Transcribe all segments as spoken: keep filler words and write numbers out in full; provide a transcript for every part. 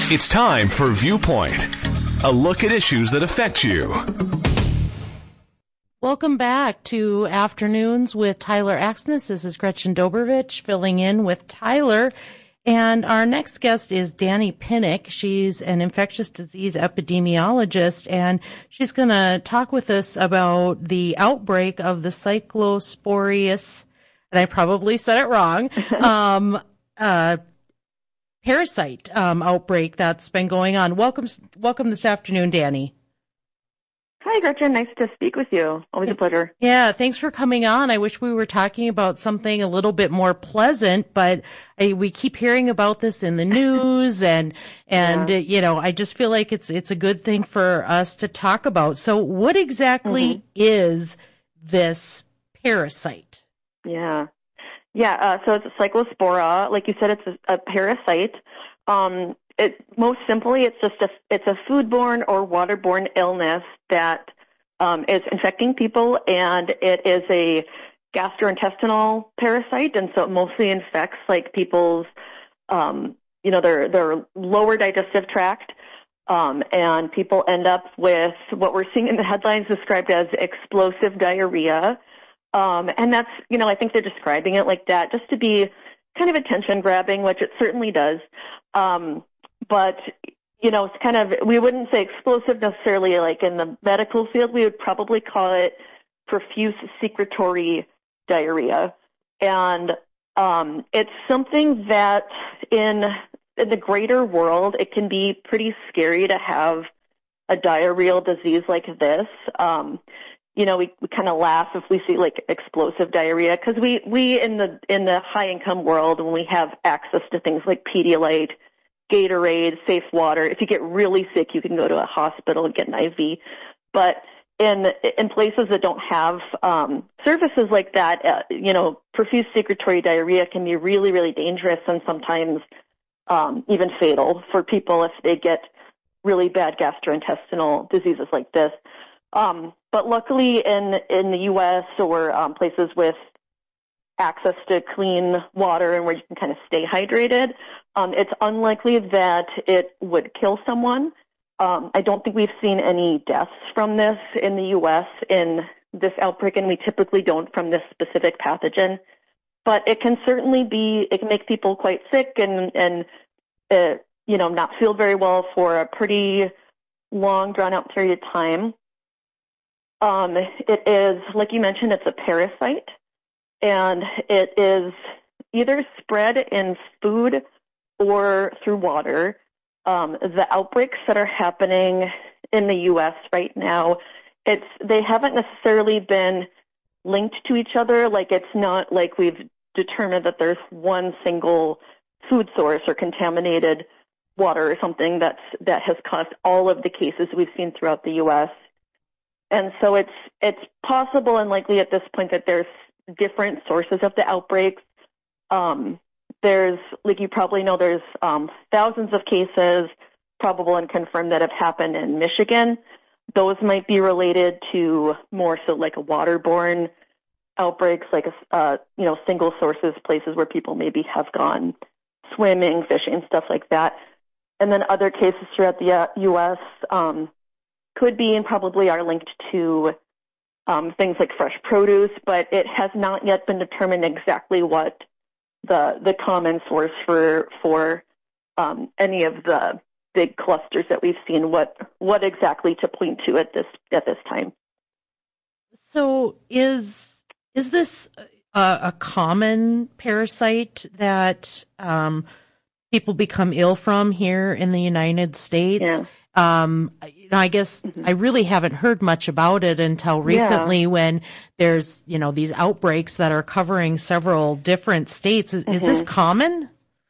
It's time for Viewpoint, a look at issues that affect you. Welcome back to Afternoons with Tyler Axness. This is Gretchen Dobrovich filling in with Tyler. And our next guest is Dani Pinnick. She's an infectious disease epidemiologist, and she's going to talk with us about the outbreak of the cyclosporius, and I probably said it wrong, um, uh, parasite um, outbreak that's been going on. Welcome, welcome this afternoon, Dani. Hi, Gretchen. Nice to speak with you. Always a pleasure. Yeah, thanks for coming on. I wish we were talking about something a little bit more pleasant, but I, we keep hearing about this in the news, and and yeah. uh, you know, I just feel like it's it's a good thing for us to talk about. So, what exactly mm-hmm. is this parasite? Yeah. Yeah, uh, so it's a cyclospora. Like you said, it's a, a parasite. Um, it most simply, it's just a it's a foodborne or waterborne illness that um, is infecting people, and it is a gastrointestinal parasite, and so it mostly infects like people's, um, you know, their their lower digestive tract, um, and people end up with what we're seeing in the headlines described as explosive diarrhea. Um, and that's, you know, I think they're describing it like that just to be kind of attention grabbing, which it certainly does. Um, but, you know, it's kind of, we wouldn't say explosive necessarily like in the medical field. We would probably call it profuse secretory diarrhea. And um, it's something that in, in the greater world, it can be pretty scary to have a diarrheal disease like this. Um You know, we, we kind of laugh if we see like explosive diarrhea because we, we in the in the high income world, when we have access to things like Pedialyte, Gatorade, safe water, if you get really sick, you can go to a hospital and get an I V. But in in places that don't have um, services like that, uh, you know, profuse secretory diarrhea can be really, really dangerous and sometimes um, even fatal for people if they get really bad gastrointestinal diseases like this. Um, but luckily in, in the U S or um, places with access to clean water and where you can kind of stay hydrated, um, it's unlikely that it would kill someone. Um, I don't think we've seen any deaths from this in the U S in this outbreak, and we typically don't from this specific pathogen. But it can certainly be, it can make people quite sick and, and uh, you know, not feel very well for a pretty long, drawn-out period of time. Um, it is, like you mentioned, it's a parasite, and it is either spread in food or through water. Um, the outbreaks that are happening in the U S right now, it's they haven't necessarily been linked to each other. Like it's not like we've determined that there's one single food source or contaminated water or something that's that has caused all of the cases we've seen throughout the U S. And so it's it's possible and likely at this point that there's different sources of the outbreaks. Um, there's, like you probably know, there's um, thousands of cases, probable and confirmed, that have happened in Michigan. Those might be related to more so like a waterborne outbreaks, like a, uh, you know, single sources, places where people maybe have gone swimming, fishing, stuff like that. And then other cases throughout the uh, U S um, could be and probably are linked to um, things like fresh produce, but it has not yet been determined exactly what the the common source for for um, any of the big clusters that we've seen. What what exactly to point to at this at this time? So is is this a, a common parasite that um, people become ill from here in the United States? Yeah. Um, you know, I guess mm-hmm. I really haven't heard much about it until recently yeah. when there's, you know, these outbreaks that are covering several different states. Is, mm-hmm. is this common?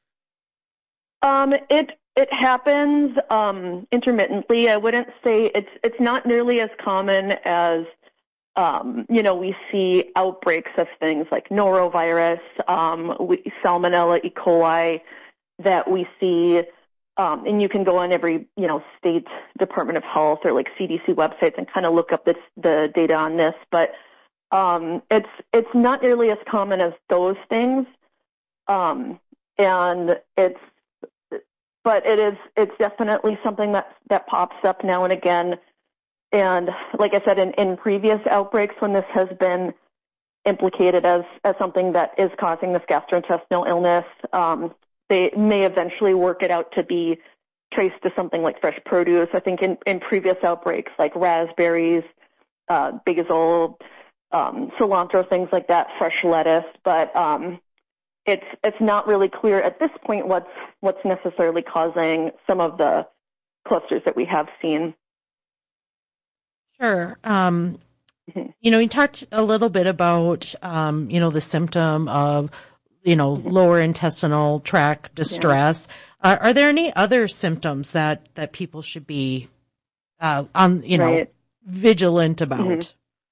Um, it, it happens, um, intermittently. I wouldn't say it's, it's not nearly as common as, um, you know, we see outbreaks of things like norovirus, um, we, Salmonella, E. coli that we see. Um, and you can go on every, you know, state Department of Health or like C D C websites and kind of look up this, the data on this. But um, it's it's not nearly as common as those things, um, and it's but it is, it's definitely something that, that pops up now and again. And like I said, in, in previous outbreaks, when this has been implicated as, as something that is causing this gastrointestinal illness, um, they may eventually work it out to be traced to something like fresh produce. I think in, in previous outbreaks, like raspberries, uh, basil, um, cilantro, things like that, fresh lettuce, but um, it's it's not really clear at this point what's what's necessarily causing some of the clusters that we have seen. Sure. Um, mm-hmm. You know, you talked a little bit about, um, you know, the symptom of, you know, mm-hmm. lower intestinal tract distress. Yeah. Uh, are there any other symptoms that, that people should be, uh, on, you know, right. vigilant about? Mm-hmm.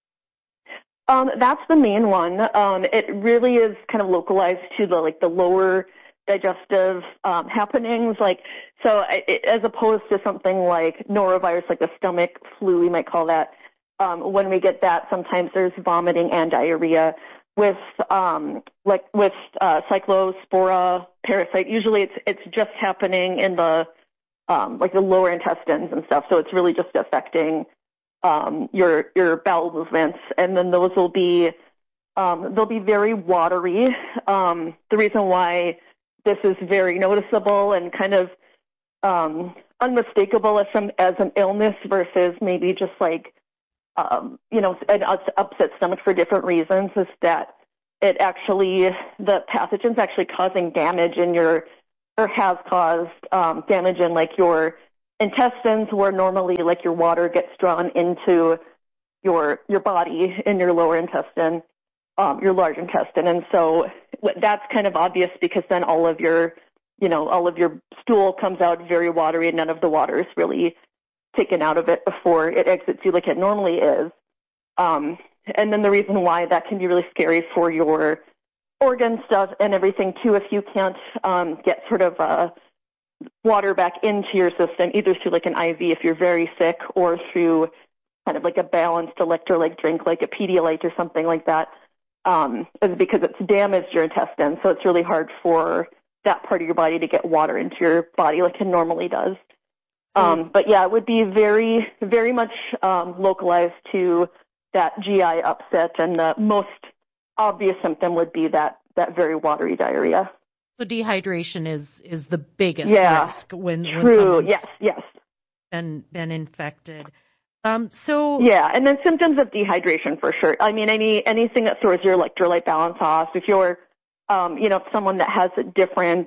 Um, that's the main one. Um, it really is kind of localized to the, like the lower digestive, um, happenings. Like, so it, as opposed to something like norovirus, like the stomach flu, we might call that. Um, when we get that, sometimes there's vomiting and diarrhea. With, um, like with, uh, cyclospora parasite, usually it's, it's just happening in the, um, like the lower intestines and stuff. So it's really just affecting Um, your your bowel movements, and then those will be um, they'll be very watery. Um, the reason why this is very noticeable and kind of um, unmistakable as some as an illness versus maybe just like um, you know an upset stomach for different reasons is that it actually the pathogen's actually causing damage in your or has caused um, damage in like your intestines, where normally like your water gets drawn into your your body in your lower intestine, um, your large intestine, and so that's kind of obvious because then all of your, you know, all of your stool comes out very watery, and none of the water is really taken out of it before it exits you like it normally is. Um, and then the reason why that can be really scary for your organ stuff and everything too, if you can't um, get sort of a water back into your system, either through like an I V if you're very sick, or through kind of like a balanced electrolyte drink like a Pedialyte or something like that, um, is because it's damaged your intestine. So it's really hard for that part of your body to get water into your body like it normally does. Um, but yeah, it would be very, very much um, localized to that G I upset, and the most obvious symptom would be that, that very watery diarrhea. So dehydration is, is the biggest yeah, risk when, true. when someone's yes, yes. been been infected. Um, so yeah, and then symptoms of dehydration for sure. I mean, any anything that throws your electrolyte balance off. If you're, um, you know, someone that has a different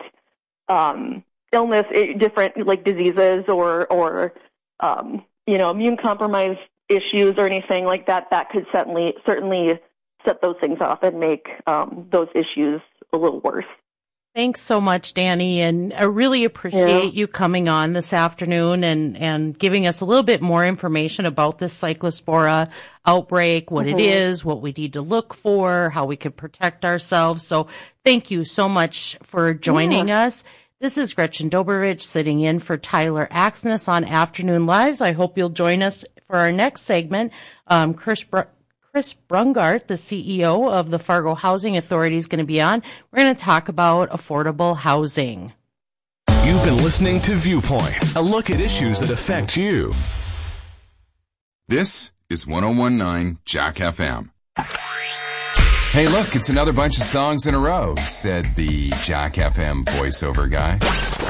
um, illness, different like diseases, or or um, you know, immune compromised issues or anything like that, that could certainly certainly set those things off and make um, those issues a little worse. Thanks so much, Danny, and I really appreciate yeah. you coming on this afternoon and, and giving us a little bit more information about this cyclospora outbreak, what mm-hmm. it is, what we need to look for, how we can protect ourselves. So thank you so much for joining yeah. us. This is Gretchen Dobrovich sitting in for Tyler Axness on Afternoon Lives. I hope you'll join us for our next segment. Um, Chris Br- Chris Brungart, the C E O of the Fargo Housing Authority, is going to be on. We're going to talk about affordable housing. You've been listening to Viewpoint, a look at issues that affect you. This is one oh one point nine Jack F M. Hey, look, it's another bunch of songs in a row, said the Jack F M voiceover guy.